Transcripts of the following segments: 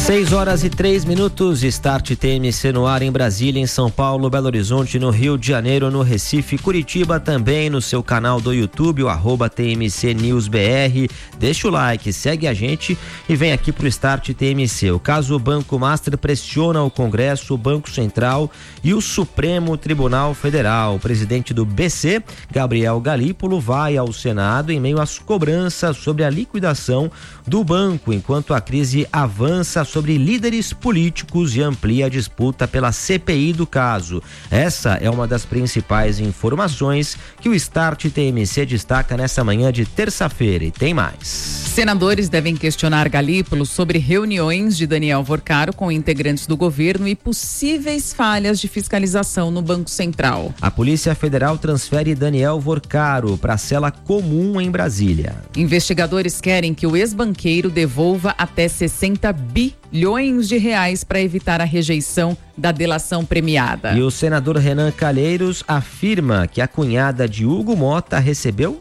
6h03, Start TMC no ar em Brasília, em São Paulo, Belo Horizonte, no Rio de Janeiro, no Recife, Curitiba, também no seu canal do YouTube, o @TMC News BR. Deixa o like, segue a gente e vem aqui pro Start TMC. O caso Banco Master pressiona o Congresso, o Banco Central e o Supremo Tribunal Federal. O presidente do BC, Gabriel Galípolo, vai ao Senado em meio às cobranças sobre a liquidação do banco, enquanto a crise avança sobre líderes políticos e amplia a disputa pela CPI do caso. Essa é uma das principais informações que o Start TMC destaca nessa manhã de terça-feira, e tem mais. Senadores devem questionar Galípolo sobre reuniões de Daniel Vorcaro com integrantes do governo e possíveis falhas de fiscalização no Banco Central. A Polícia Federal transfere Daniel Vorcaro para a cela comum em Brasília. Investigadores querem que o ex-banqueiro devolva até 60 bilhões de reais para evitar a rejeição da delação premiada. E o senador Renan Calheiros afirma que a cunhada de Hugo Mota recebeu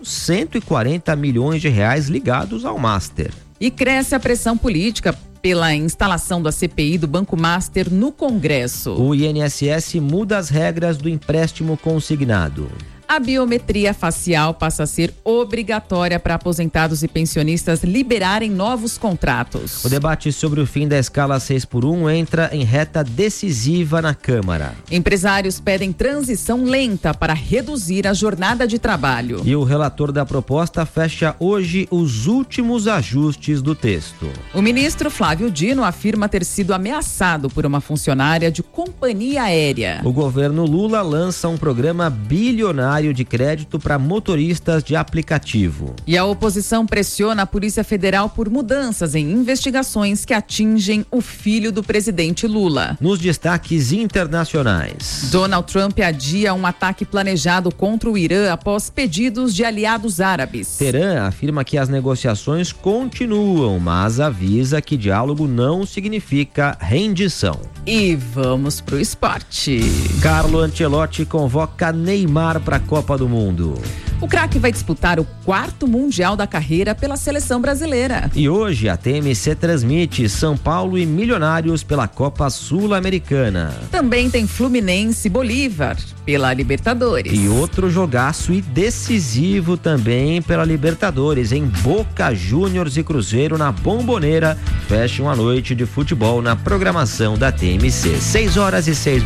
140 milhões de reais ligados ao Master. E cresce a pressão política pela instalação da CPI do Banco Master no Congresso. O INSS muda as regras do empréstimo consignado. A biometria facial passa a ser obrigatória para aposentados e pensionistas liberarem novos contratos. O debate sobre o fim da escala 6x1 entra em reta decisiva na Câmara. Empresários pedem transição lenta para reduzir a jornada de trabalho. E o relator da proposta fecha hoje os últimos ajustes do texto. O ministro Flávio Dino afirma ter sido ameaçado por uma funcionária de companhia aérea. O governo Lula lança um programa bilionário de crédito para motoristas de aplicativo. E a oposição pressiona a Polícia Federal por mudanças em investigações que atingem o filho do presidente Lula. Nos destaques internacionais, Donald Trump adia um ataque planejado contra o Irã após pedidos de aliados árabes. Teherã afirma que as negociações continuam, mas avisa que diálogo não significa rendição. E vamos pro esporte. Carlo Ancelotti convoca Neymar para Copa do Mundo. O craque vai disputar o 4º Mundial da carreira pela seleção brasileira. E hoje a TMC transmite São Paulo e Milionários pela Copa Sul-Americana. Também tem Fluminense e Bolívar pela Libertadores. E outro jogaço e decisivo também pela Libertadores, em Boca Juniors e Cruzeiro na Bombonera. Fecham a noite de futebol na programação da TMC. 6h06.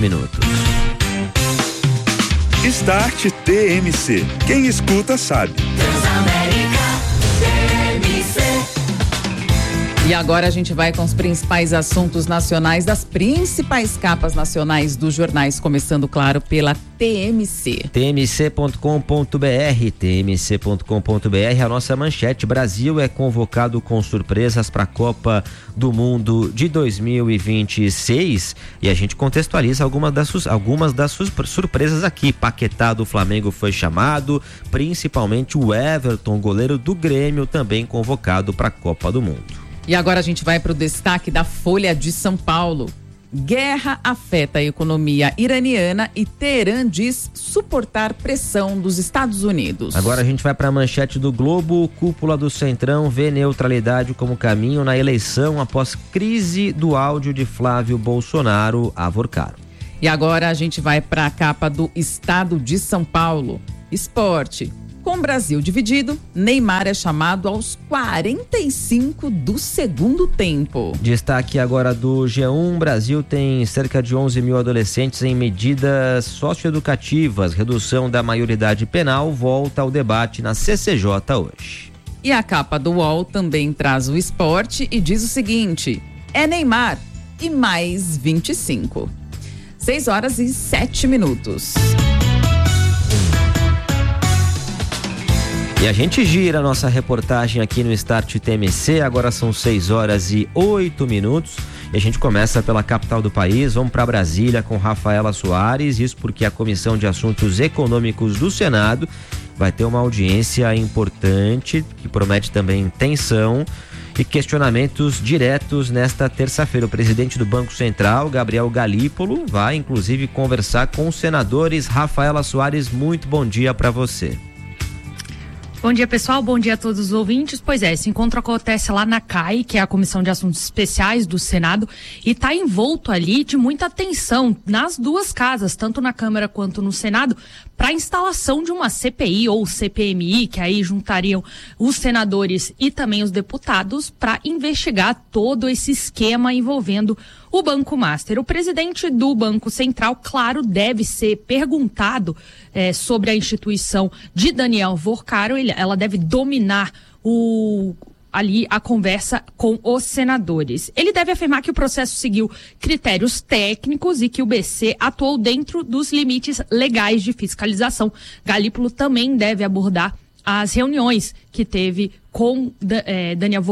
Start TMC. Quem escuta sabe. E agora a gente vai com os principais assuntos nacionais das principais capas nacionais dos jornais, começando, claro, pela TMC. TMC.com.br, a nossa manchete: Brasil é convocado com surpresas para a Copa do Mundo de 2026, e a gente contextualiza algumas das surpresas aqui. Paquetá do Flamengo foi chamado, principalmente o Everton, goleiro do Grêmio, também convocado para a Copa do Mundo. E agora a gente vai para o destaque da Folha de São Paulo. Guerra afeta a economia iraniana e Teherã diz suportar pressão dos Estados Unidos. Agora a gente vai para a manchete do Globo. Cúpula do Centrão vê neutralidade como caminho na eleição após crise do áudio de Flávio Bolsonaro a Vorcaro. E agora a gente vai para a capa do Estado de São Paulo. Esporte. Com o Brasil dividido, Neymar é chamado aos 45 do segundo tempo. Destaque agora do G1. Brasil tem cerca de 11 mil adolescentes em medidas socioeducativas. Redução da maioridade penal volta ao debate na CCJ hoje. E a capa do UOL também traz o esporte e diz o seguinte: é Neymar e mais 25. 6h07. E a gente gira a nossa reportagem aqui no Start TMC, agora são 6h08. E a gente começa pela capital do país, vamos para Brasília com Rafaela Soares, isso porque a Comissão de Assuntos Econômicos do Senado vai ter uma audiência importante, que promete também tensão e questionamentos diretos nesta terça-feira. O presidente do Banco Central, Gabriel Galípolo, vai inclusive conversar com os senadores. Rafaela Soares, muito bom dia para você. Bom dia, pessoal. Bom dia a todos os ouvintes. Pois é, esse encontro acontece lá na CAI, que é a Comissão de Assuntos Especiais do Senado, e está envolto ali de muita atenção nas duas casas, tanto na Câmara quanto no Senado, para a instalação de uma CPI ou CPMI, que aí juntariam os senadores e também os deputados para investigar todo esse esquema envolvendo o Banco Master. O presidente do Banco Central, claro, deve ser perguntado sobre a instituição de Daniel Vorcaro. Ela deve dominar ali a conversa com os senadores. Ele deve afirmar que o processo seguiu critérios técnicos e que o BC atuou dentro dos limites legais de fiscalização. Galípolo também deve abordar as reuniões que teve com Daniel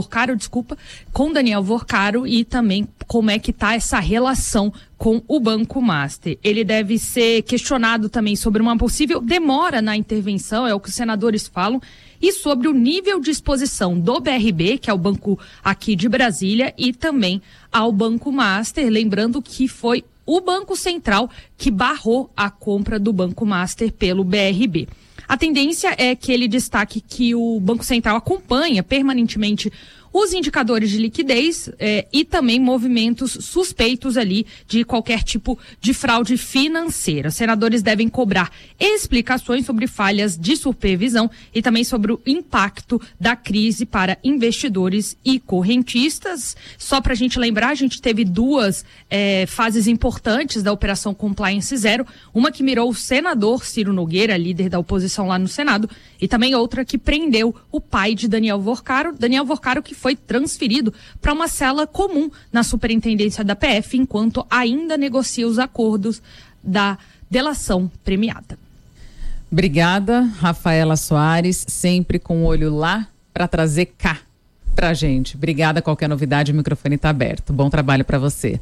Vorcaro e também como é que está essa relação com o Banco Master. Ele deve ser questionado também sobre uma possível demora na intervenção, é o que os senadores falam, e sobre o nível de exposição do BRB, que é o banco aqui de Brasília, e também ao Banco Master, lembrando que foi o Banco Central que barrou a compra do Banco Master pelo BRB. A tendência é que ele destaque que o Banco Central acompanha permanentemente os indicadores de liquidez e também movimentos suspeitos ali de qualquer tipo de fraude financeira. Os senadores devem cobrar explicações sobre falhas de supervisão e também sobre o impacto da crise para investidores e correntistas. Só para a gente lembrar, a gente teve duas fases importantes da Operação Compliance Zero, uma que mirou o senador Ciro Nogueira, líder da oposição lá no Senado, e também outra que prendeu o pai de Daniel Vorcaro que foi transferido para uma cela comum na superintendência da PF, enquanto ainda negocia os acordos da delação premiada. Obrigada, Rafaela Soares, sempre com o olho lá para trazer cá pra gente. Obrigada, qualquer novidade, o microfone está aberto. Bom trabalho para você.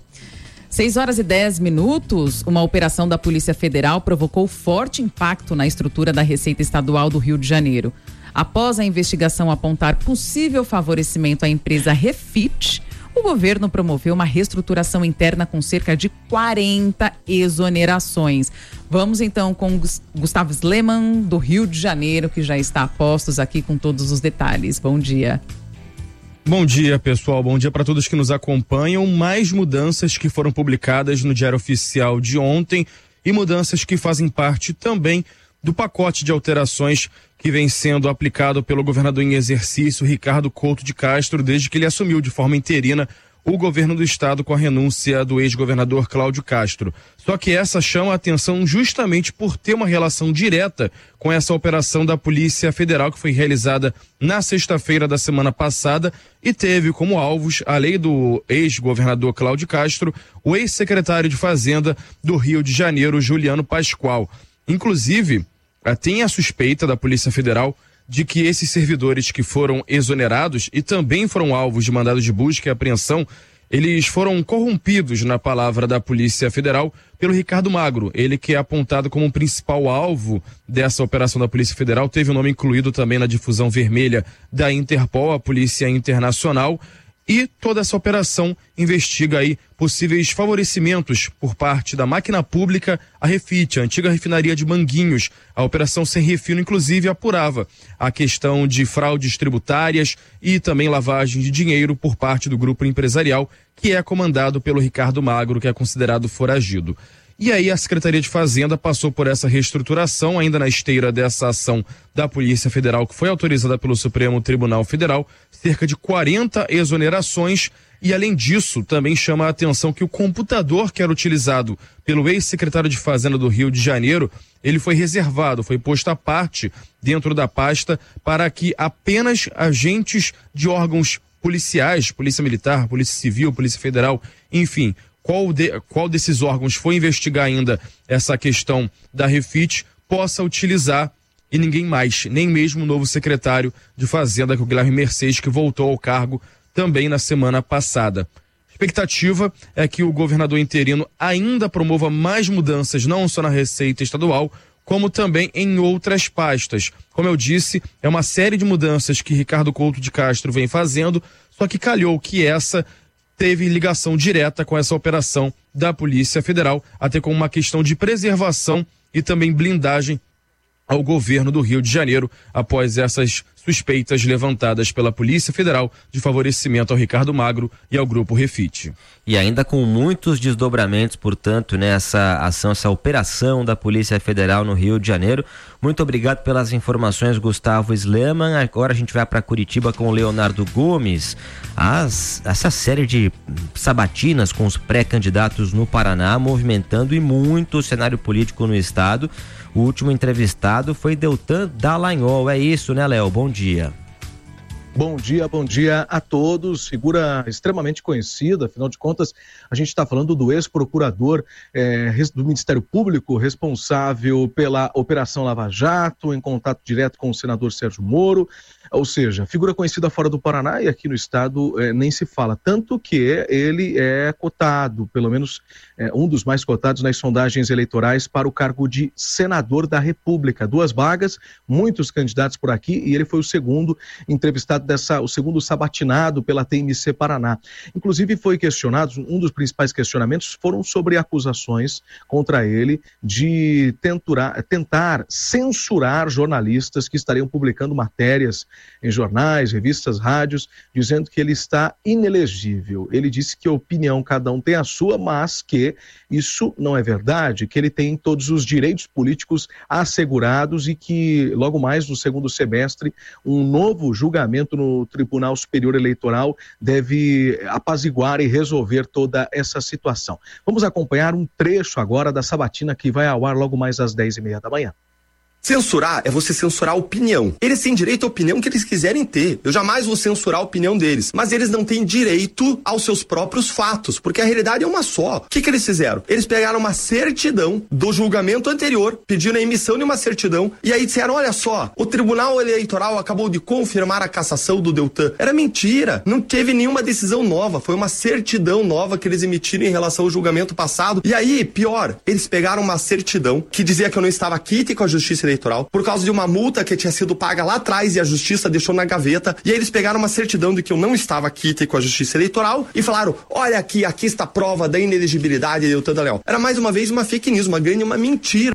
6h10, uma operação da Polícia Federal provocou forte impacto na estrutura da Receita Estadual do Rio de Janeiro. Após a investigação apontar possível favorecimento à empresa Refit, o governo promoveu uma reestruturação interna com cerca de 40 exonerações. Vamos então com Gustavo Sleman, do Rio de Janeiro, que já está a postos aqui com todos os detalhes. Bom dia. Bom dia, pessoal. Bom dia para todos que nos acompanham. Mais mudanças que foram publicadas no Diário Oficial de ontem e mudanças que fazem parte também do pacote de alterações que vem sendo aplicado pelo governador em exercício, Ricardo Couto de Castro, desde que ele assumiu de forma interina o governo do estado com a renúncia do ex-governador Cláudio Castro. Só que essa chama a atenção justamente por ter uma relação direta com essa operação da Polícia Federal que foi realizada na sexta-feira da semana passada e teve como alvos, além do ex-governador Cláudio Castro, o ex-secretário de Fazenda do Rio de Janeiro, Juliano Pascoal. Inclusive, tem a suspeita da Polícia Federal de que esses servidores que foram exonerados e também foram alvos de mandados de busca e apreensão, eles foram corrompidos, na palavra da Polícia Federal, pelo Ricardo Magro. Ele que é apontado como o principal alvo dessa operação da Polícia Federal, teve o nome incluído também na difusão vermelha da Interpol, a Polícia Internacional. E toda essa operação investiga aí possíveis favorecimentos por parte da máquina pública à Refit, a antiga refinaria de Manguinhos. A operação Sem Refino, inclusive, apurava a questão de fraudes tributárias e também lavagem de dinheiro por parte do grupo empresarial, que é comandado pelo Ricardo Magro, que é considerado foragido. E aí a Secretaria de Fazenda passou por essa reestruturação, ainda na esteira dessa ação da Polícia Federal, que foi autorizada pelo Supremo Tribunal Federal, cerca de 40 exonerações. E além disso, também chama a atenção que o computador que era utilizado pelo ex-secretário de Fazenda do Rio de Janeiro, ele foi reservado, foi posto à parte dentro da pasta para que apenas agentes de órgãos policiais, Polícia Militar, Polícia Civil, Polícia Federal, enfim, qual desses órgãos for investigar ainda essa questão da Refit, possa utilizar e ninguém mais, nem mesmo o novo secretário de Fazenda, que é o Guilherme Mercedes, que voltou ao cargo também na semana passada. A expectativa é que o governador interino ainda promova mais mudanças, não só na Receita Estadual, como também em outras pastas. Como eu disse, é uma série de mudanças que Ricardo Couto de Castro vem fazendo, só que calhou que essa teve ligação direta com essa operação da Polícia Federal, até com uma questão de preservação e também blindagem ao governo do Rio de Janeiro após essas suspeitas levantadas pela Polícia Federal de favorecimento ao Ricardo Magro e ao Grupo Refit. E ainda com muitos desdobramentos, portanto, nessa ação, essa operação da Polícia Federal no Rio de Janeiro. Muito obrigado pelas informações, Gustavo Sleman. Agora a gente vai para Curitiba com o Leonardo Gomes. Essa série de sabatinas com os pré-candidatos no Paraná movimentando e muito o cenário político no estado. O último entrevistado foi Deltan Dallagnol. É isso, né, Léo? Bom dia. Bom dia a todos. Figura extremamente conhecida, afinal de contas, a gente está falando do ex-procurador do Ministério Público, responsável pela Operação Lava Jato, em contato direto com o senador Sérgio Moro. Ou seja, figura conhecida fora do Paraná e aqui no estado nem se fala. Tanto que ele é cotado, pelo menos um dos mais cotados nas sondagens eleitorais para o cargo de senador da República. 2 vagas, muitos candidatos por aqui e ele foi o segundo entrevistado o segundo sabatinado pela TMC Paraná. Inclusive foi questionado, um dos principais questionamentos foram sobre acusações contra ele de tentar censurar jornalistas que estariam publicando matérias em jornais, revistas, rádios, dizendo que ele está inelegível. Ele disse que a opinião, cada um tem a sua, mas que isso não é verdade, que ele tem todos os direitos políticos assegurados e que logo mais no segundo semestre um novo julgamento no Tribunal Superior Eleitoral deve apaziguar e resolver toda essa situação. Vamos acompanhar um trecho agora da sabatina que vai ao ar logo mais às 10h30 da manhã. Censurar é você censurar a opinião. Eles têm direito à opinião que eles quiserem ter. Eu jamais vou censurar a opinião deles. Mas eles não têm direito aos seus próprios fatos, porque a realidade é uma só. O que eles fizeram? Eles pegaram uma certidão do julgamento anterior, pediram a emissão de uma certidão, e aí disseram, olha só, o Tribunal Eleitoral acabou de confirmar a cassação do Deltan. Era mentira. Não teve nenhuma decisão nova. Foi uma certidão nova que eles emitiram em relação ao julgamento passado. E aí, pior, eles pegaram uma certidão que dizia que eu não estava quite com a Justiça Eleitoral por causa de uma multa que tinha sido paga lá atrás e a justiça deixou na gaveta, e aí eles pegaram uma certidão de que eu não estava quite com a Justiça Eleitoral e falaram, olha aqui está a prova da inelegibilidade de Deltan Dallagnol. Era mais uma vez uma fake news, uma grande mentira.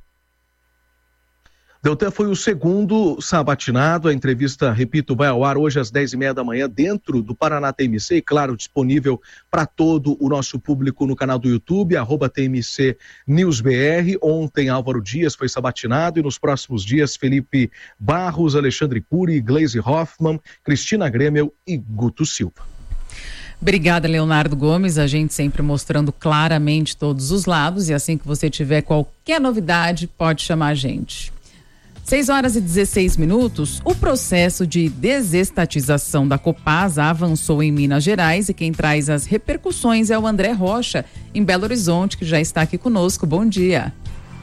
Deltan foi o segundo sabatinado. A entrevista, repito, vai ao ar hoje às 10h30 da manhã dentro do Paraná TMC e, claro, disponível para todo o nosso público no canal do YouTube, @TMC News BR. Ontem Álvaro Dias foi sabatinado e nos próximos dias Felipe Barros, Alexandre Cury, Gleisi Hoffmann, Cristina Grêmio e Guto Silva. Obrigada, Leonardo Gomes. A gente sempre mostrando claramente todos os lados e assim que você tiver qualquer novidade, pode chamar a gente. 6h16, o processo de desestatização da Copasa avançou em Minas Gerais e quem traz as repercussões é o André Rocha, em Belo Horizonte, que já está aqui conosco. Bom dia.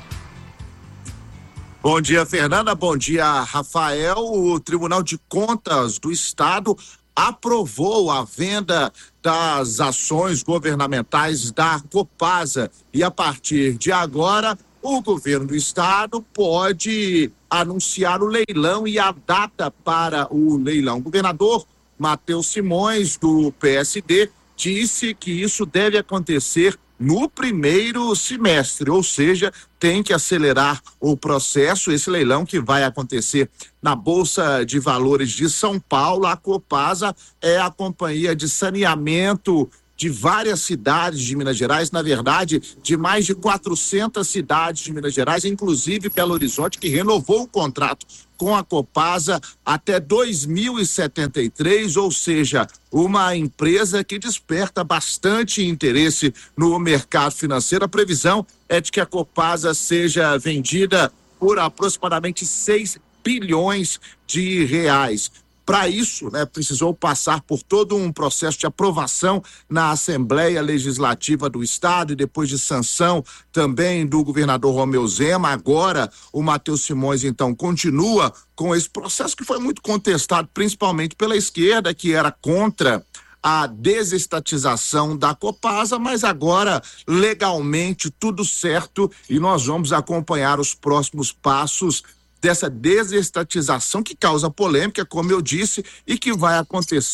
Bom dia, Fernanda. Bom dia, Rafael. O Tribunal de Contas do Estado aprovou a venda das ações governamentais da Copasa e a partir de agora o governo do estado pode anunciar o leilão e a data para o leilão. O governador Matheus Simões, do PSD, disse que isso deve acontecer no primeiro semestre, ou seja, tem que acelerar o processo. Esse leilão que vai acontecer na Bolsa de Valores de São Paulo. A Copasa é a companhia de saneamento de várias cidades de Minas Gerais, na verdade, de mais de 400 cidades de Minas Gerais, inclusive Belo Horizonte, que renovou o contrato com a Copasa até 2073, ou seja, uma empresa que desperta bastante interesse no mercado financeiro. A previsão é de que a Copasa seja vendida por aproximadamente 6 bilhões de reais. Para isso, precisou passar por todo um processo de aprovação na Assembleia Legislativa do Estado e depois de sanção também do governador Romeu Zema. Agora, o Matheus Simões, então, continua com esse processo que foi muito contestado, principalmente pela esquerda, que era contra a desestatização da Copasa, mas agora legalmente tudo certo e nós vamos acompanhar os próximos passos dessa desestatização que causa polêmica, como eu disse, e que vai acontecer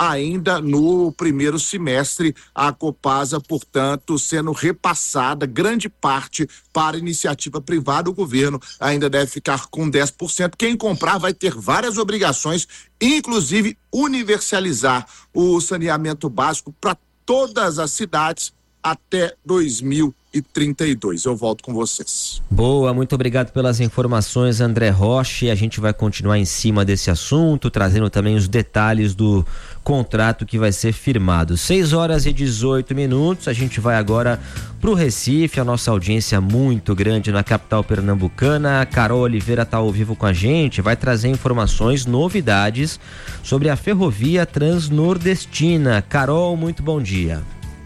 ainda no primeiro semestre. A Copasa, portanto, sendo repassada grande parte para iniciativa privada. O governo ainda deve ficar com 10%. Quem comprar vai ter várias obrigações, inclusive universalizar o saneamento básico para todas as cidades até 2032. Eu volto com vocês. Boa, muito obrigado pelas informações, André Rocha. A gente vai continuar em cima desse assunto, trazendo também os detalhes do contrato que vai ser firmado. 6h18. A gente vai agora pro Recife, a nossa audiência muito grande na capital pernambucana. A Carol Oliveira está ao vivo com a gente, vai trazer informações, novidades sobre a ferrovia transnordestina. Carol, muito bom dia.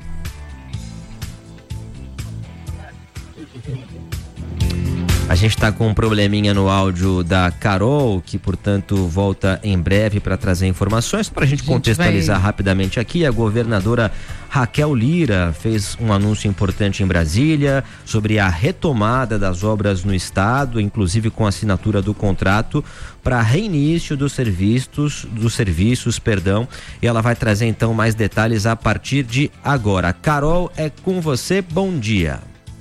A gente está com um probleminha no áudio da Carol, que, portanto, volta em breve para trazer informações. Para a gente contextualizar rapidamente aqui, a governadora Raquel Lira fez um anúncio importante em Brasília sobre a retomada das obras no estado, inclusive com a assinatura do contrato para reinício dos serviços, e ela vai trazer então mais detalhes a partir de agora. Carol, é com você, bom dia.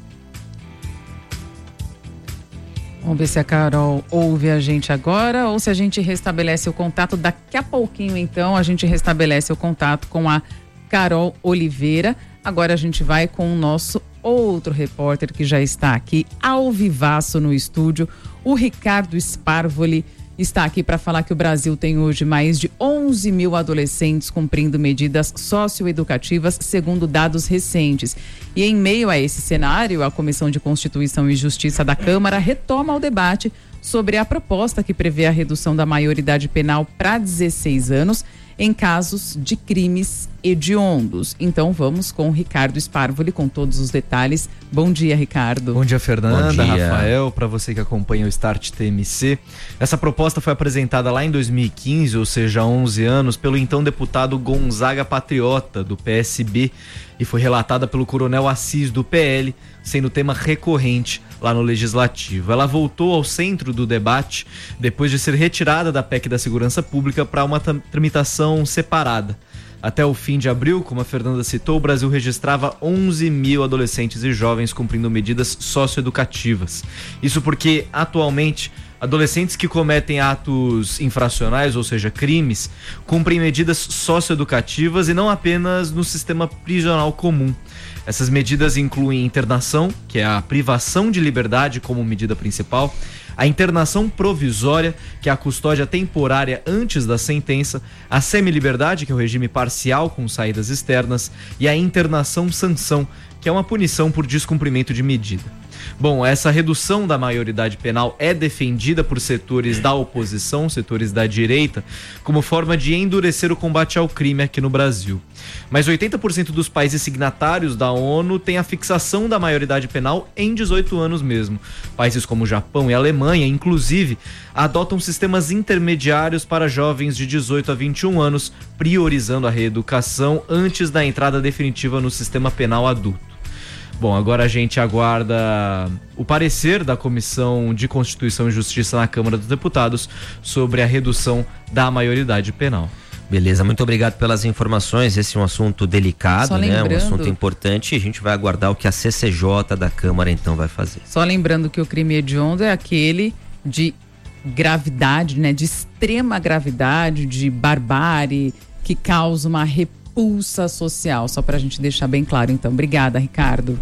Vamos ver se a Carol ouve a gente agora ou se a gente restabelece o contato. Daqui a pouquinho, então, a gente restabelece o contato com a Carol Oliveira. Agora a gente vai com o nosso outro repórter que já está aqui ao vivaço no estúdio. O Ricardo Sparvoli está aqui para falar que o Brasil tem hoje mais de 11 mil adolescentes cumprindo medidas socioeducativas, segundo dados recentes. E em meio a esse cenário, a Comissão de Constituição e Justiça da Câmara retoma o debate sobre a proposta que prevê a redução da maioridade penal para 16 anos em casos de crimes hediondos. Então vamos com o Ricardo Sparvoli com todos os detalhes. Bom dia, Ricardo. Bom dia, Fernanda, Bom dia. Rafael, para você que acompanha o Start TMC. Essa proposta foi apresentada lá em 2015, ou seja, há 11 anos, pelo então deputado Gonzaga Patriota, do PSB, e foi relatada pelo Coronel Assis, do PL, sendo tema recorrente lá no Legislativo. Ela voltou ao centro do debate depois de ser retirada da PEC da Segurança Pública para uma tramitação separada. Até o fim de abril, como a Fernanda citou, o Brasil registrava 11 mil adolescentes e jovens cumprindo medidas socioeducativas. Isso porque, atualmente, adolescentes que cometem atos infracionais, ou seja, crimes, cumprem medidas socioeducativas e não apenas no sistema prisional comum. Essas medidas incluem internação, que é a privação de liberdade como medida principal, a internação provisória, que é a custódia temporária antes da sentença, a semiliberdade, que é o regime parcial com saídas externas, e a internação sanção, que é uma punição por descumprimento de medida. Bom, essa redução da maioridade penal é defendida por setores da oposição, setores da direita, como forma de endurecer o combate ao crime aqui no Brasil. Mas 80% dos países signatários da ONU têm a fixação da maioridade penal em 18 anos mesmo. Países como Japão e Alemanha, inclusive, adotam sistemas intermediários para jovens de 18 a 21 anos, priorizando a reeducação antes da entrada definitiva no sistema penal adulto. Bom, agora a gente aguarda o parecer da Comissão de Constituição e Justiça na Câmara dos Deputados sobre a redução da maioridade penal. Beleza, muito obrigado pelas informações. Esse é um assunto delicado, né? Um assunto importante, e a gente vai aguardar o que a CCJ da Câmara então vai fazer. Só lembrando que o crime hediondo é aquele de gravidade, né? De extrema gravidade, de barbárie, que causa uma repulsa social. Só pra gente deixar bem claro, então. Obrigada, Ricardo.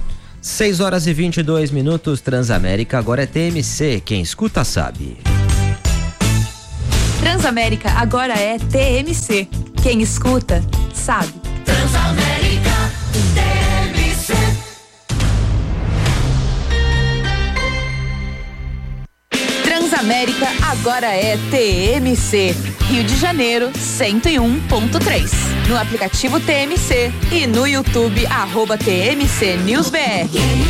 6h22, Transamérica, agora é TMC. Quem escuta sabe. Transamérica agora é TMC. Quem escuta, sabe. Transamérica TMC. Transamérica agora é TMC. Rio de Janeiro, 101.3. No aplicativo TMC e no YouTube, @TMC News BR.